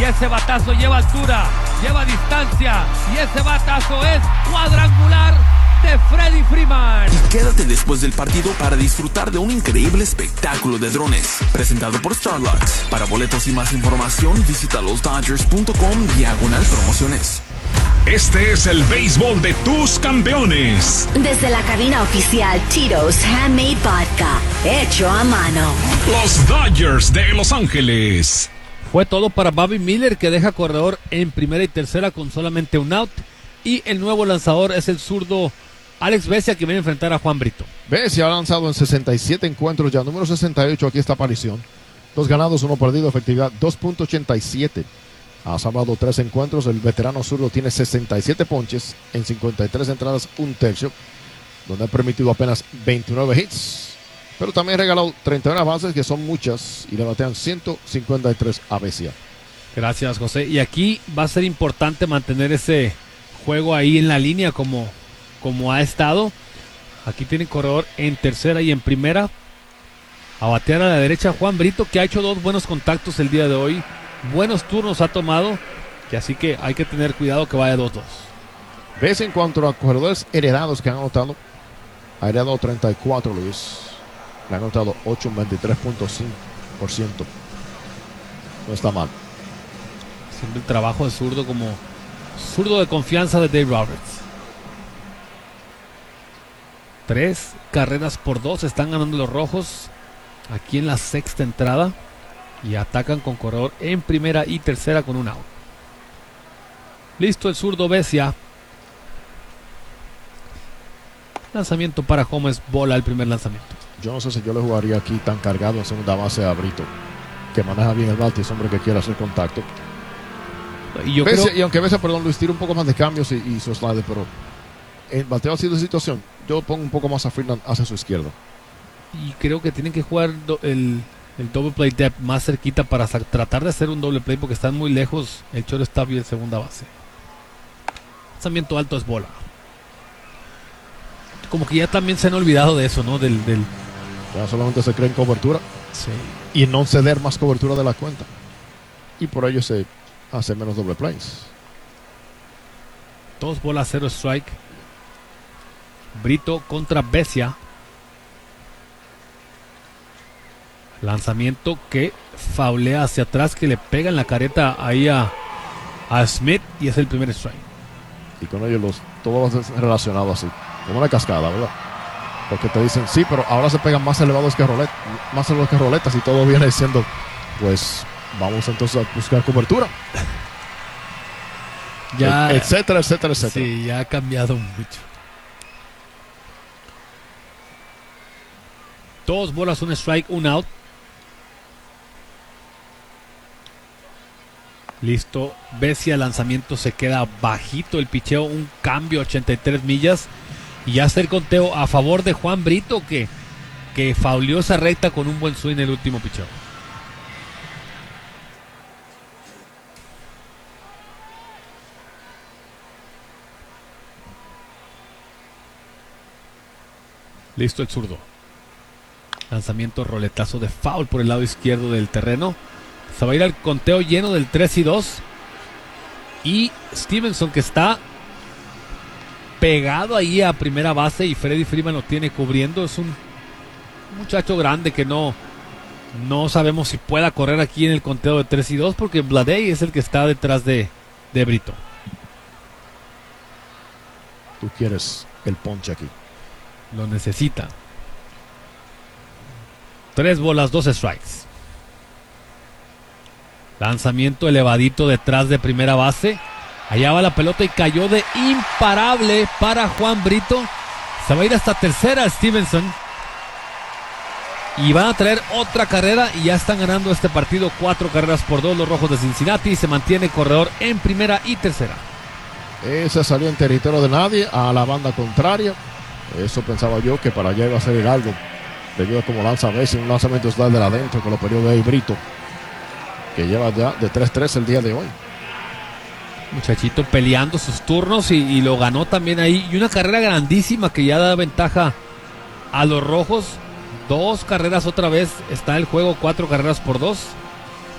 ese batazo lleva altura, lleva distancia, y ese batazo es cuadrangular de Freddie Freeman. Y quédate después del partido para disfrutar de un increíble espectáculo de drones presentado por Starlux. Para boletos y más información visita losdodgers.com/promociones. Este es el béisbol de tus campeones. Desde la cabina oficial Tito's Handmade Vodka, hecho a mano. Los Dodgers de Los Ángeles. Fue todo para Bobby Miller, que deja corredor en primera y tercera con solamente un out. Y el nuevo lanzador es el zurdo Alex Vesia, que viene a enfrentar a Juan Brito. Vesia ha lanzado en 67 encuentros ya, número 68 aquí esta aparición. 2 ganados, 1 perdido, efectividad 2.87. Ha salvado 3 encuentros. El veterano zurdo tiene 67 ponches en 53 entradas, un tercio, donde ha permitido apenas 29 hits. Pero también ha regalado 31 bases, que son muchas, y le batean 153 a Vesia. Gracias, José. Y aquí va a ser importante mantener ese juego ahí en la línea como ha estado. Aquí tiene corredor en tercera y en primera. A batear a la derecha Juan Brito, que ha hecho 2 buenos contactos el día de hoy. Buenos turnos ha tomado, que así que hay que tener cuidado que vaya 2-2. Ves, en cuanto a corredores heredados que han anotado, ha heredado 34, Luis. Le han anotado 8, un 23.5%. No está mal. Siempre el trabajo de zurdo como zurdo de confianza de Dave Roberts. 3 carreras por 2 están ganando los rojos aquí en la sexta entrada. Y atacan con corredor en primera y tercera con un out. Listo el zurdo Vesia. Lanzamiento para home, es bola el primer lanzamiento. Yo no sé si yo le jugaría aquí tan cargado en segunda base a Brito, que maneja bien el bate, es hombre que quiere hacer contacto. Y aunque Vesia, Luis, tira un poco más de cambios y su slide, pero en bateo así de situación, yo pongo un poco más a Freeman hacia su izquierda. Y creo que tienen que jugar el double play depth más cerquita para tratar de hacer un doble play, porque están muy lejos el shortstop y el segunda base. Lanzamiento alto es bola. Como que ya también se han olvidado de eso, ¿no? Ya solamente se cree en cobertura. Sí. Y no ceder más cobertura de la cuenta. Y por ello se hace menos doble plays. 2 bolas, 0 strike. Brito contra Vesia. Lanzamiento que faulea hacia atrás, que le pega en la careta ahí a Smith, y es el primer strike. Y con ello todo va a ser relacionado así, como una cascada, ¿verdad? Porque te dicen, sí, pero ahora se pegan más elevados que roletas, y todo viene diciendo, pues vamos entonces a buscar cobertura. Ya, etcétera. Sí, ya ha cambiado mucho. 2 bolas, 1 strike, 1 out. Listo, Vesia, lanzamiento se queda bajito el picheo, un cambio 83 millas, y ya está el conteo a favor de Juan Brito, que fauleó esa recta con un buen swing en el último picheo. Listo el zurdo. Lanzamiento, roletazo de foul por el lado izquierdo del terreno. Se va a ir al conteo lleno del 3-2. Y Stevenson, que está pegado ahí a primera base, y Freddie Freeman lo tiene cubriendo. Es un muchacho grande que no sabemos si pueda correr aquí en el conteo de 3-2, porque Bladey es el que está detrás de Brito. Tú quieres el ponche aquí. Lo necesita. 3 bolas, 2 strikes. Lanzamiento elevadito detrás de primera base. Allá va la pelota y cayó de imparable para Juan Brito. Se va a ir hasta tercera Stevenson. Y van a traer otra carrera, y ya están ganando este partido 4 carreras por 2 los rojos de Cincinnati. Se mantiene corredor en primera y tercera. Ese salió en territorio de nadie a la banda contraria. Eso pensaba yo, que para allá iba a salir algo, debido a como lanza Vesia, un lanzamiento slide de adentro con los periodos de Brito, que lleva ya de 3-3 el día de hoy. Muchachito peleando sus turnos, y lo ganó también ahí. Y una carrera grandísima que ya da ventaja a los rojos. 2 carreras otra vez. Está el juego 4 carreras por 2.